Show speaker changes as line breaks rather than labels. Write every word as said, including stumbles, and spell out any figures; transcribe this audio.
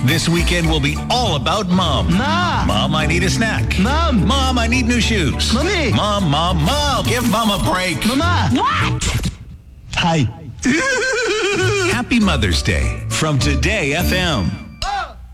This weekend will be all about Mom.
Ma!
Mom, I need a snack.
Mom!
Mom, I need new shoes.
Mommy!
Mom, Mom, Mom, give Mom a break.
Mama!
What?
Hi.
Happy Mother's Day from Today F M.